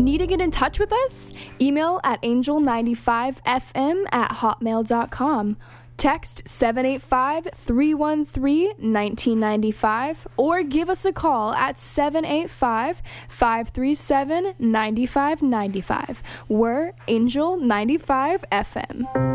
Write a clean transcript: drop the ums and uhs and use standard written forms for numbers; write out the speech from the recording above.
Need to get in touch with us? Email at angel95fm@hotmail.com. Text 785-313-1995 or give us a call at 785-537-9595. We're Angel 95 FM.